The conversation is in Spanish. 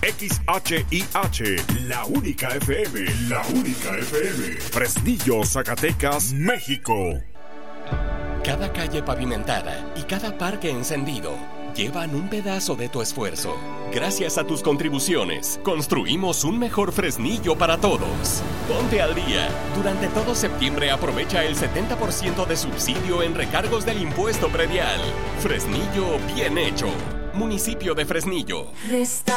XHIH, la única FM, la única FM. Fresnillo, Zacatecas, México. Cada calle pavimentada y cada parque encendido llevan un pedazo de tu esfuerzo. Gracias a tus contribuciones, construimos un mejor Fresnillo para todos. Ponte al día. Durante todo septiembre aprovecha el 70% de subsidio en recargos del impuesto predial. Fresnillo bien hecho. Municipio de Fresnillo.